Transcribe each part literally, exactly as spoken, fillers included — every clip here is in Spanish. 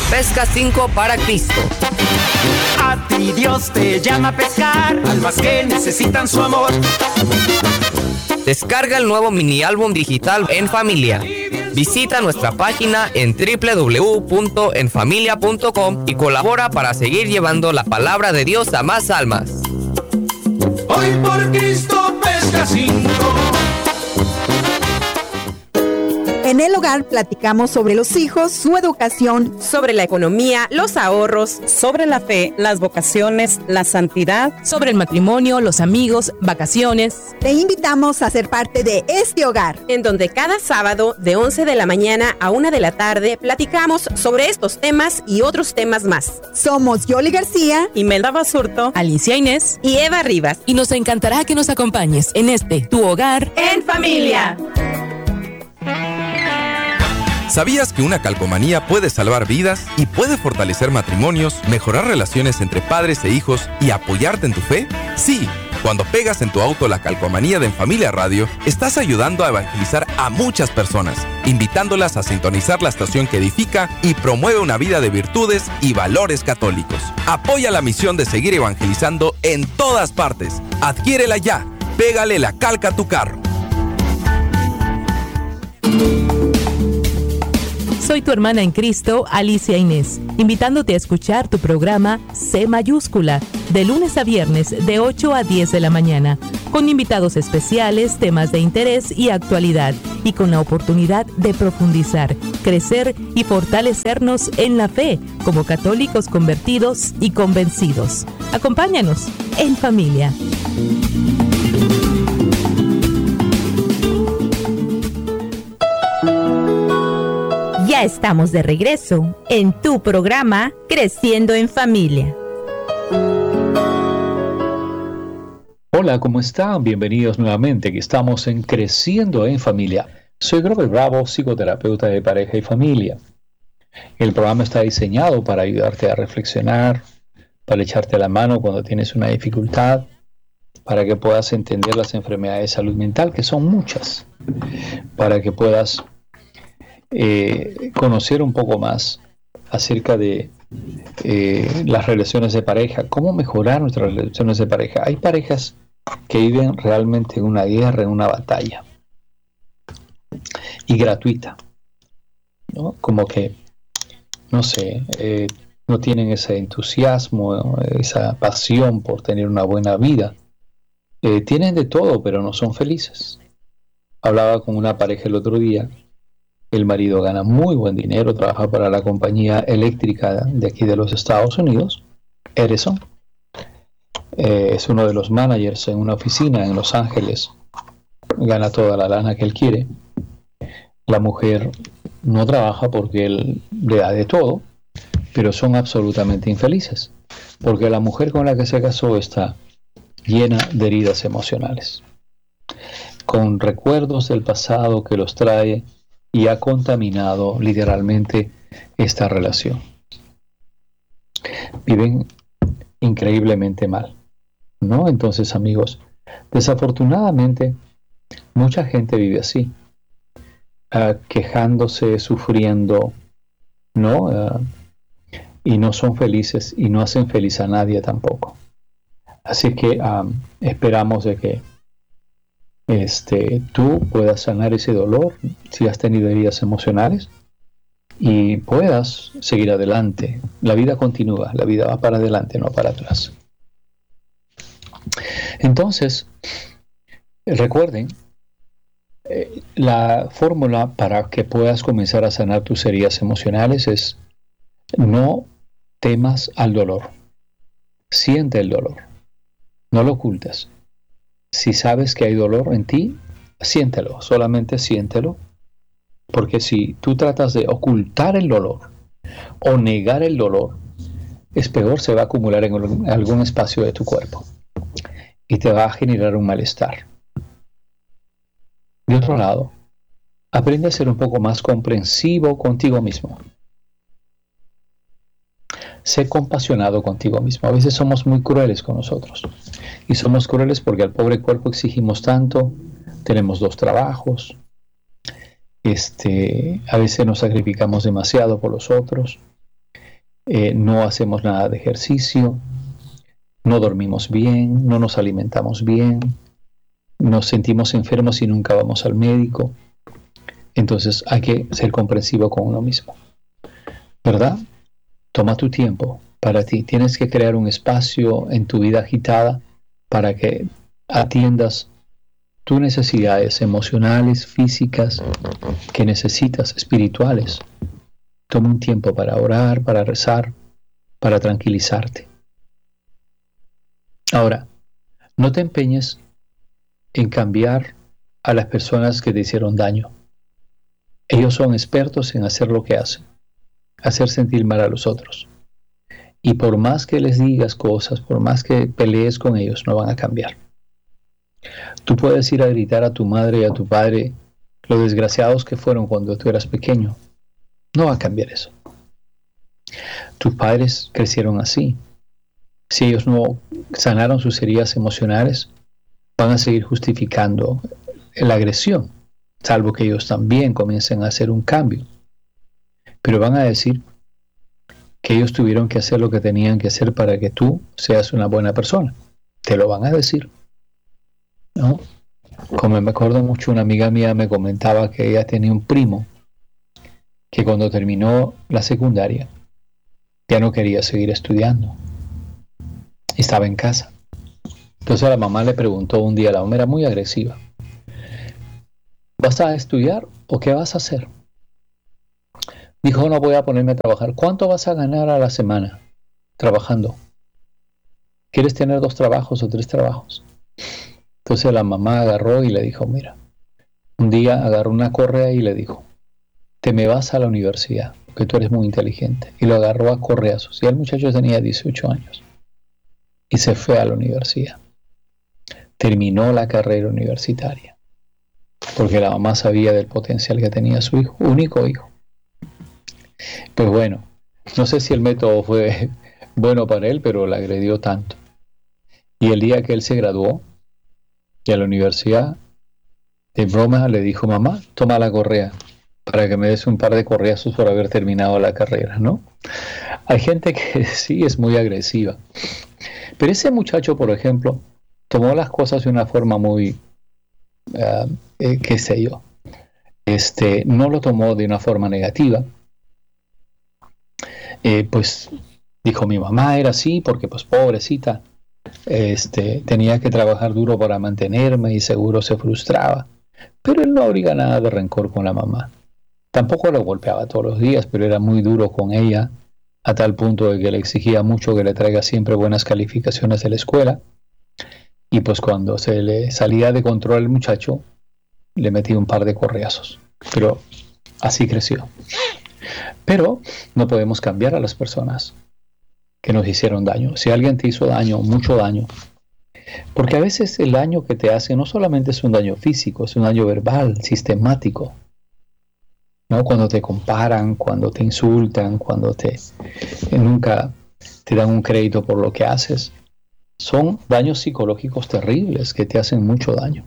Pesca cinco para Cristo. A ti Dios te llama a pescar, almas que necesitan su amor. Descarga el nuevo mini álbum digital En Familia. Visita nuestra página en doble u doble u doble u punto en familia punto com y colabora para seguir llevando la palabra de Dios a más almas. Hoy por Cristo Pesca cinco. En el hogar platicamos sobre los hijos, su educación, sobre la economía, los ahorros, sobre la fe, las vocaciones, la santidad, sobre el matrimonio, los amigos, vacaciones. Te invitamos a ser parte de este hogar, en donde cada sábado de once de la mañana a una de la tarde platicamos sobre estos temas y otros temas más. Somos Yoli García, Imelda Basurto, Alicia Inés y Eva Rivas. Y nos encantará que nos acompañes en este Tu Hogar en Familia. ¿Sabías que una calcomanía puede salvar vidas y puede fortalecer matrimonios, mejorar relaciones entre padres e hijos y apoyarte en tu fe? Sí, cuando pegas en tu auto la calcomanía de En Familia Radio, estás ayudando a evangelizar a muchas personas, invitándolas a sintonizar la estación que edifica y promueve una vida de virtudes y valores católicos. Apoya la misión de seguir evangelizando en todas partes. Adquiérela ya. Pégale la calca a tu carro. Soy tu hermana en Cristo, Alicia Inés, invitándote a escuchar tu programa C Mayúscula, de lunes a viernes de ocho a diez de la mañana, con invitados especiales, temas de interés y actualidad, y con la oportunidad de profundizar, crecer y fortalecernos en la fe, como católicos convertidos y convencidos. Acompáñanos en familia. Ya estamos de regreso en tu programa Creciendo en Familia. Hola, ¿cómo están? Bienvenidos nuevamente. Aquí estamos en Creciendo en Familia. Soy Grover Bravo, psicoterapeuta de pareja y familia. El programa está diseñado para ayudarte a reflexionar, para echarte la mano cuando tienes una dificultad, para que puedas entender las enfermedades de salud mental, que son muchas, para que puedas Eh, conocer un poco más acerca de eh, las relaciones de pareja, cómo mejorar nuestras relaciones de pareja. Hay parejas que viven realmente en una guerra, en una batalla, y gratuita, ¿no? Como que, no sé, eh, no tienen ese entusiasmo, esa pasión por tener una buena vida. Eh, tienen de todo, pero no son felices. Hablaba con una pareja el otro día. El marido gana muy buen dinero, trabaja para la compañía eléctrica de aquí de los Estados Unidos, Edison. Eh, es uno de los managers en una oficina en Los Ángeles. Gana toda la lana que él quiere. La mujer no trabaja porque él le da de todo, pero son absolutamente infelices, porque la mujer con la que se casó está llena de heridas emocionales, con recuerdos del pasado que los trae y ha contaminado literalmente esta relación. Viven increíblemente mal, ¿no? Entonces, amigos, desafortunadamente mucha gente vive así, uh, quejándose, sufriendo, ¿no? Uh, y no son felices y no hacen feliz a nadie tampoco. Así que um, esperamos de que Este, tú puedas sanar ese dolor si has tenido heridas emocionales y puedas seguir adelante. La vida continúa, la vida va para adelante, no para atrás. Entonces, recuerden, eh, la fórmula para que puedas comenzar a sanar tus heridas emocionales es: no temas al dolor. Siente el dolor, no lo ocultas. Si sabes que hay dolor en ti, siéntelo, solamente siéntelo, porque si tú tratas de ocultar el dolor o negar el dolor, es peor, se va a acumular en algún espacio de tu cuerpo y te va a generar un malestar. De otro lado, aprende a ser un poco más comprensivo contigo mismo. Sé compasionado contigo mismo. A veces somos muy crueles con nosotros. Y somos crueles porque al pobre cuerpo exigimos tanto. Tenemos dos trabajos. Este, a veces nos sacrificamos demasiado por los otros. eh, no hacemos nada de ejercicio, no dormimos bien, no nos alimentamos bien, nos sentimos enfermos y nunca vamos al médico. Entonces hay que ser comprensivo con uno mismo, ¿verdad? Toma tu tiempo para ti. Tienes que crear un espacio en tu vida agitada para que atiendas tus necesidades emocionales, físicas, que necesitas, espirituales. Toma un tiempo para orar, para rezar, para tranquilizarte. Ahora, no te empeñes en cambiar a las personas que te hicieron daño. Ellos son expertos en hacer lo que hacen, hacer sentir mal a los otros. Y por más que les digas cosas, por más que pelees con ellos, no van a cambiar. Tú puedes ir a gritar a tu madre y a tu padre lo desgraciados que fueron cuando tú eras pequeño. No va a cambiar eso. Tus padres crecieron así. Si ellos no sanaron sus heridas emocionales, van a seguir justificando la agresión, salvo que ellos también comiencen a hacer un cambio. Pero van a decir que ellos tuvieron que hacer lo que tenían que hacer para que tú seas una buena persona. Te lo van a decir, ¿no? Como me acuerdo mucho, una amiga mía me comentaba que ella tenía un primo que cuando terminó la secundaria ya no quería seguir estudiando. Estaba en casa. Entonces la mamá le preguntó un día, la mamá era muy agresiva: ¿vas a estudiar o qué vas a hacer? Dijo: no, voy a ponerme a trabajar. ¿Cuánto vas a ganar a la semana trabajando? ¿Quieres tener dos trabajos o tres trabajos? Entonces la mamá agarró y le dijo: mira, un día agarró una correa y le dijo: te me vas a la universidad, porque tú eres muy inteligente. Y lo agarró a correazos. Y el muchacho tenía dieciocho años. Y se fue a la universidad. Terminó la carrera universitaria. Porque la mamá sabía del potencial que tenía su hijo, único hijo. Pues bueno, no sé si el método fue bueno para él, pero le agredió tanto. Y el día que él se graduó de la universidad, de broma le dijo: mamá, toma la correa para que me des un par de correazos por haber terminado la carrera, ¿no? Hay gente que sí es muy agresiva. Pero ese muchacho, por ejemplo, tomó las cosas de una forma muy, uh, eh, qué sé yo, este, no lo tomó de una forma negativa. Eh, pues dijo: mi mamá era así porque pues pobrecita, este, tenía que trabajar duro para mantenerme y seguro se frustraba. Pero él no abriga nada de rencor con la mamá. Tampoco lo golpeaba todos los días, pero era muy duro con ella, a tal punto de que le exigía mucho que le traiga siempre buenas calificaciones de la escuela. Y pues cuando se le salía de control el muchacho, le metía un par de correazos. Pero así creció. Pero no podemos cambiar a las personas que nos hicieron daño. Si alguien te hizo daño, mucho daño, porque a veces el daño que te hace no solamente es un daño físico, es un daño verbal, sistemático, ¿no? Cuando te comparan, cuando te insultan, cuando te eh, nunca te dan un crédito por lo que haces, son daños psicológicos terribles que te hacen mucho daño.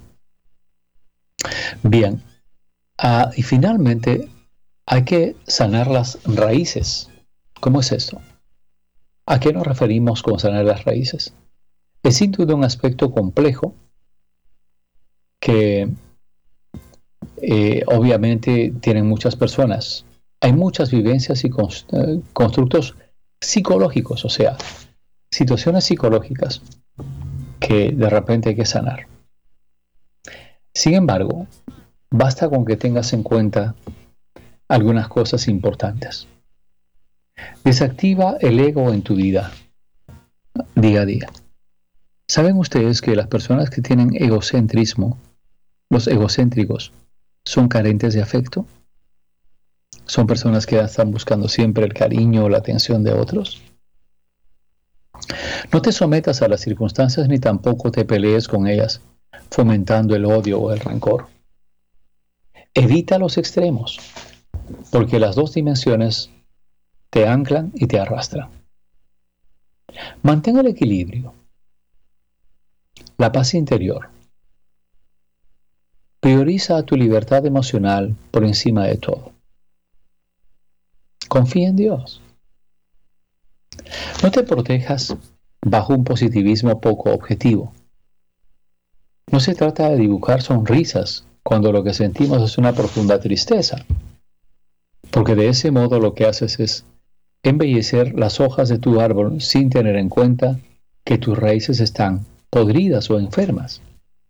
Bien, uh, y finalmente hay que sanar las raíces. ¿Cómo es esto? ¿A qué nos referimos con sanar las raíces? Es sin duda un aspecto complejo que eh, obviamente tienen muchas personas. Hay muchas vivencias y constructos psicológicos, o sea, situaciones psicológicas que de repente hay que sanar. Sin embargo, basta con que tengas en cuenta algunas cosas importantes. Desactiva el ego en tu vida, día a día. ¿Saben ustedes que las personas que tienen egocentrismo, los egocéntricos, son carentes de afecto? Son personas que están buscando siempre el cariño o la atención de otros. No te sometas a las circunstancias ni tampoco te pelees con ellas, fomentando el odio o el rencor. Evita los extremos, porque las dos dimensiones te anclan y te arrastran. Mantén el equilibrio, la paz interior. Prioriza tu libertad emocional por encima de todo. Confía en Dios. No te protejas bajo un positivismo poco objetivo. No se trata de dibujar sonrisas cuando lo que sentimos es una profunda tristeza, porque de ese modo lo que haces es embellecer las hojas de tu árbol sin tener en cuenta que tus raíces están podridas o enfermas.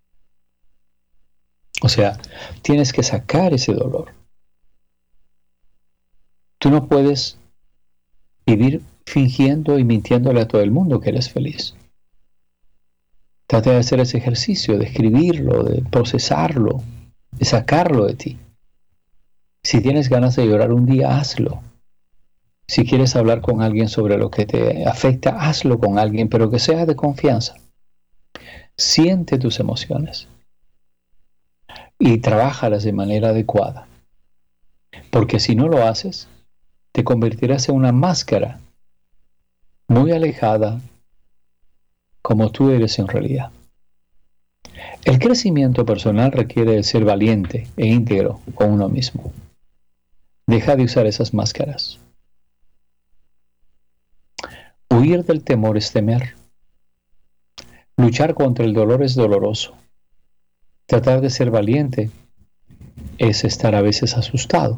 O sea, tienes que sacar ese dolor. Tú no puedes vivir fingiendo y mintiéndole a todo el mundo que eres feliz. Trata de hacer ese ejercicio, de escribirlo, de procesarlo, de sacarlo de ti. Si tienes ganas de llorar un día, hazlo. Si quieres hablar con alguien sobre lo que te afecta, hazlo con alguien, pero que sea de confianza. Siente tus emociones y trabájalas de manera adecuada. Porque si no lo haces, te convertirás en una máscara muy alejada como tú eres en realidad. El crecimiento personal requiere de ser valiente e íntegro con uno mismo. Deja de usar esas máscaras. Huir del temor es temer. Luchar contra el dolor es doloroso. Tratar de ser valiente es estar a veces asustado.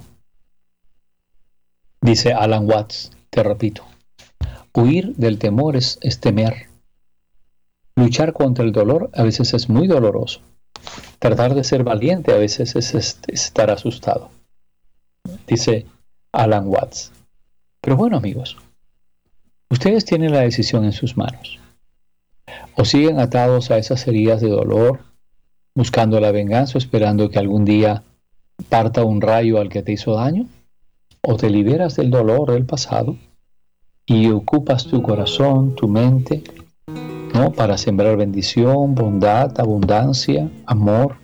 Dice Alan Watts, te repito, huir del temor es, es temer. Luchar contra el dolor a veces es muy doloroso. Tratar de ser valiente a veces es, es, es estar asustado. Dice Alan Watts. Pero bueno, amigos, ustedes tienen la decisión en sus manos. O siguen atados a esas heridas de dolor, buscando la venganza, esperando que algún día parta un rayo al que te hizo daño, o te liberas del dolor del pasado y ocupas tu corazón, tu mente, ¿no?, para sembrar bendición, bondad, abundancia, amor,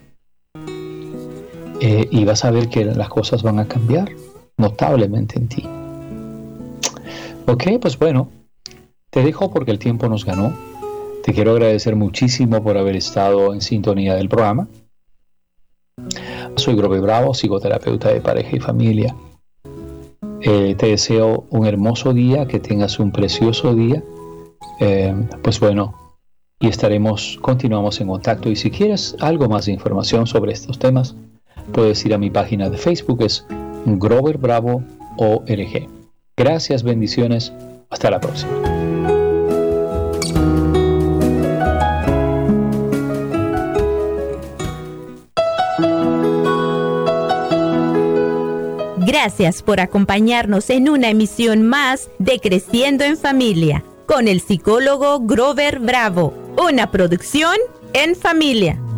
eh, y vas a ver que las cosas van a cambiar notablemente en ti. Ok, pues bueno, te dejo porque el tiempo nos ganó. Te quiero agradecer muchísimo por haber estado en sintonía del programa. Soy Grover Bravo, psicoterapeuta de pareja y familia. Eh, te deseo un hermoso día, que tengas un precioso día. Eh, pues bueno, y estaremos, continuamos en contacto. Y si quieres algo más de información sobre estos temas, puedes ir a mi página de Facebook, es Grover Bravo O R G. Gracias, bendiciones, hasta la próxima. Gracias por acompañarnos en una emisión más de Creciendo en Familia con el psicólogo Grover Bravo, una producción en familia.